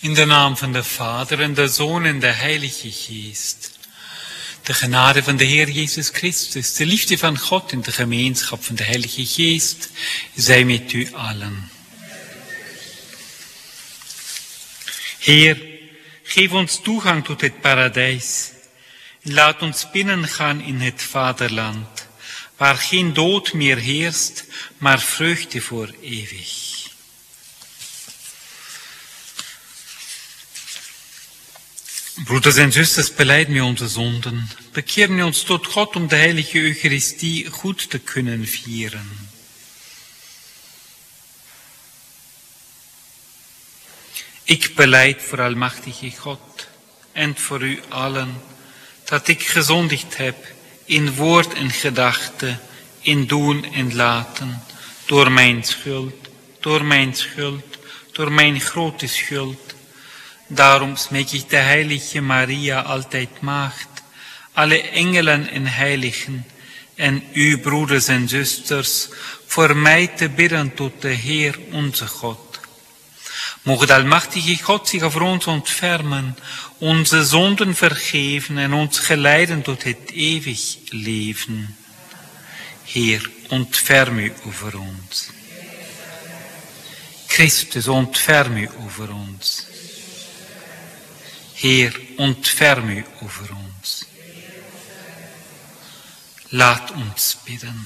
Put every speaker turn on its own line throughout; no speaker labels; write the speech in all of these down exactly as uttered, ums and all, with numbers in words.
In de naam van de Vader en de Zoon en de Heilige Geest. De genade van de Heer Jezus Christus, de liefde van God en de gemeenschap van de Heilige Geest, zij met u allen. Heer, geef ons toegang tot het paradijs. Laat ons binnengaan in het vaderland, waar geen dood meer heerst, maar vreugde voor eeuwig. Broeders en zusters, belijden we onze zonden. Bekeren we ons tot God om de heilige Eucharistie goed te kunnen vieren. Ik belijd voor almachtige God en voor u allen, dat ik gezondigd heb in woord en gedachte, in doen en laten, door mijn schuld, door mijn schuld, door mijn grote schuld. Daarom smeek ik de heilige Maria, altijd maagd, alle engelen en heiligen, en u, broeders en zusters, voor mij te bidden tot de Heer onze God. Moge de almachtige God zich over ons ontfermen, onze zonden vergeven en ons geleiden tot het eeuwig leven. Heer, ontferm u over ons. Christus, ontferm u over ons. Heer, ontferm u over ons. Laat ons bidden.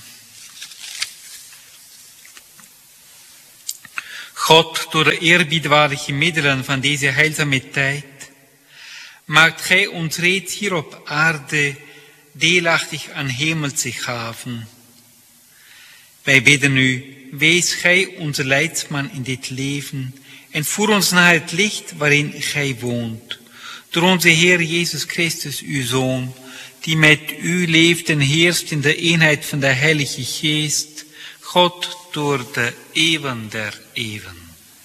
God, door de eerbiedwaardige middelen van deze heilzame tijd, maakt gij ons reeds hier op aarde deelachtig aan hemelse gaven. Wij bidden u, wees gij onze leidsman in dit leven en voer ons naar het licht waarin gij woont. Door onze Heer Jezus Christus, uw Zoon, die met u leeft en heerst in de eenheid van de Heilige Geest, God door de eeuwen der eeuwen.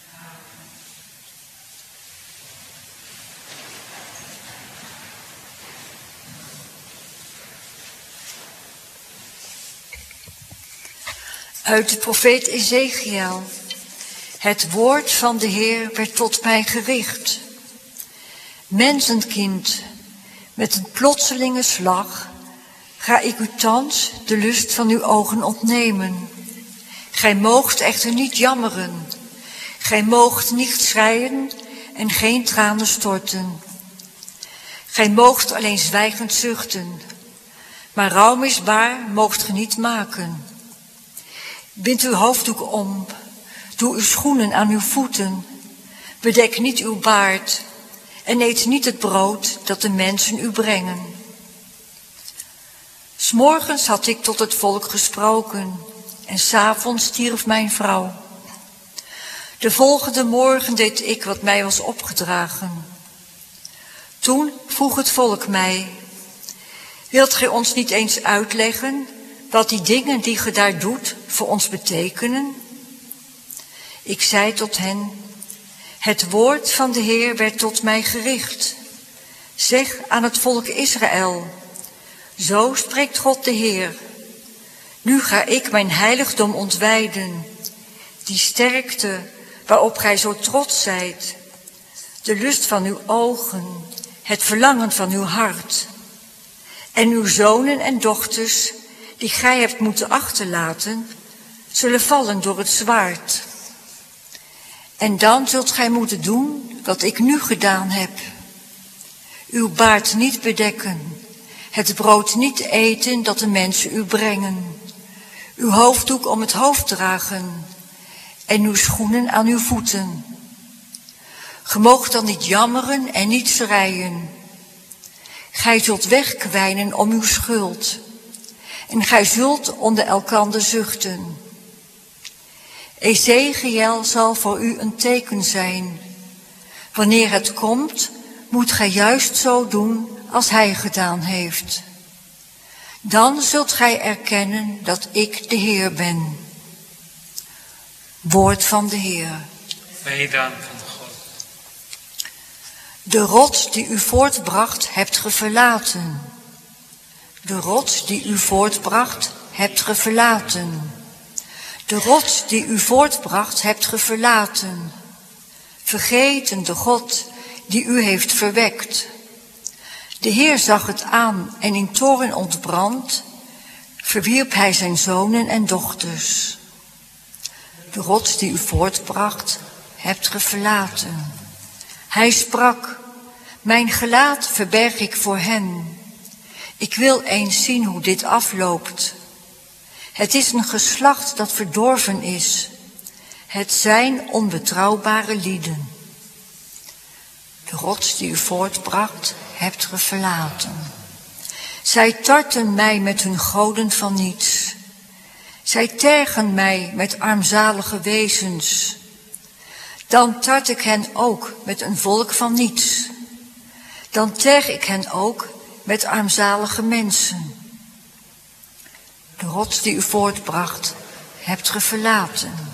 Uit de profeet Ezechiel. Het woord van de Heer werd tot mij gericht. Mensenkind, met een plotselinge slag ga ik u thans de lust van uw ogen ontnemen. Gij moogt echter niet jammeren, gij moogt niet schreien en geen tranen storten. Gij moogt alleen zwijgend zuchten, maar rouwmisbaar moogt ge niet maken. Bind uw hoofddoek om, doe uw schoenen aan uw voeten, bedek niet uw baard en eet niet het brood dat de mensen u brengen. 'S Morgens had ik tot het volk gesproken en 's avonds stierf mijn vrouw. De volgende morgen deed ik wat mij was opgedragen. Toen vroeg het volk mij, wilt gij ons niet eens uitleggen wat die dingen die ge daar doet voor ons betekenen? Ik zei tot hen, het woord van de Heer werd tot mij gericht. Zeg aan het volk Israël, zo spreekt God de Heer. Nu ga ik mijn heiligdom ontwijden, die sterkte waarop gij zo trots zijt, de lust van uw ogen, het verlangen van uw hart. En uw zonen en dochters, die gij hebt moeten achterlaten, zullen vallen door het zwaard. En dan zult gij moeten doen wat ik nu gedaan heb. Uw baard niet bedekken, het brood niet eten dat de mensen u brengen, uw hoofddoek om het hoofd dragen en uw schoenen aan uw voeten. Ge moogt dan niet jammeren en niet schreien. Gij zult wegkwijnen om uw schuld en gij zult onder elkander zuchten. Ezechiel zal voor u een teken zijn. Wanneer het komt, moet gij juist zo doen als hij gedaan heeft. Dan zult gij erkennen dat ik de Heer ben. Woord van de Heer.
Bij dank van God.
De rots die u voortbracht, hebt ge verlaten. De rots die u voortbracht, hebt ge verlaten. De rots die u voortbracht, hebt ge verlaten. vergeten de God die u heeft verwekt. De Heer zag het aan en in toorn ontbrand, verwierp hij zijn zonen en dochters. De rots die u voortbracht, hebt ge verlaten. Hij sprak, mijn gelaat verberg ik voor hen. Ik wil eens zien hoe dit afloopt. Het is een geslacht dat verdorven is. Het zijn onbetrouwbare lieden. De rots die u voortbracht, hebt ge verlaten. Zij tarten mij met hun goden van niets. Zij tergen mij met armzalige wezens. Dan tart ik hen ook met een volk van niets. Dan terg ik hen ook met armzalige mensen. De rots die u voortbracht, hebt ge verlaten.